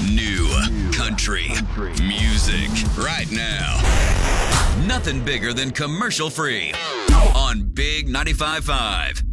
New country music right now. Nothing bigger than commercial free on Big 95.5.